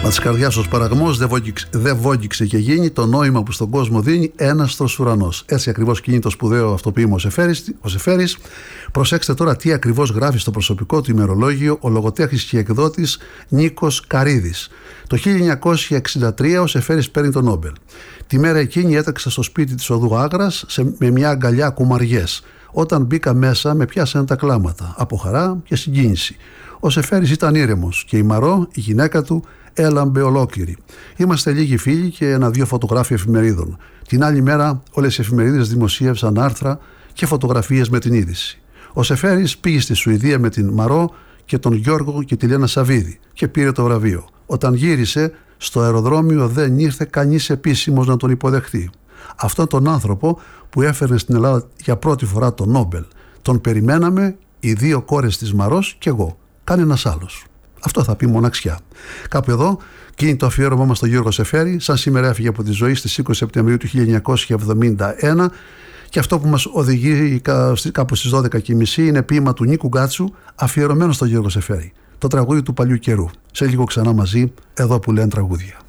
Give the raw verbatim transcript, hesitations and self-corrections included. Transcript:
Μα της καρδιάς ο σπαραγμός δεν βόγγιξε, δε βόγγιξε και γίνει το νόημα που στον κόσμο δίνει έναστρος ουρανός. Έτσι ακριβώς κινεί το σπουδαίο αυτό ποίημα ο Σεφέρης, ο Σεφέρης. Προσέξτε τώρα τι ακριβώς γράφει στο προσωπικό του ημερολόγιο ο λογοτέχνης και εκδότης Νίκος Καρίδης. Το χίλια εννιακόσια εξήντα τρία ο Σεφέρης παίρνει τον Νόμπελ. Τη μέρα εκείνη έτρεξα στο σπίτι της οδού Άγρας σε, με μια αγκαλιά κουμαριές. Όταν μπήκα μέσα με πιάσανε τα κλάματα από χαρά και συγκίνηση. Ο Σεφέρης ήταν ήρεμος και η Μαρό, η γυναίκα του, έλαμπε ολόκληρη. Είμαστε λίγοι φίλοι και ένα-δύο φωτογράφια εφημερίδων. Την άλλη μέρα όλες οι εφημερίδες δημοσίευσαν άρθρα και φωτογραφίες με την είδηση. Ο Σεφέρης πήγε στη Σουηδία με την Μαρό και τον Γιώργο και τη Λένα Σαββίδη και πήρε το βραβείο. Όταν γύρισε, στο αεροδρόμιο δεν ήρθε κανείς επίσημος να τον υποδεχθεί. Αυτόν τον άνθρωπο που έφερνε στην Ελλάδα για πρώτη φορά τον Νόμπελ. Τον περιμέναμε οι δύο κόρες της Μαρός και εγώ. Κανένας άλλος. Αυτό θα πει μοναξιά. Κάπου εδώ κλείνει το αφιέρωμά μας στον Γιώργο Σεφέρη. Σαν σήμερα έφυγε από τη ζωή στις είκοσι Σεπτεμβρίου του χίλια εννιακόσια εβδομήντα ένα και αυτό που μας οδηγεί κάπου στις δώδεκα και μισή είναι ποίημα του Νίκου Γκάτσου αφιερωμένο στον Γιώργο Σεφέρη. Το τραγούδι του παλιού καιρού. Σε λίγο ξανά μαζί, εδώ που λένε τραγούδια.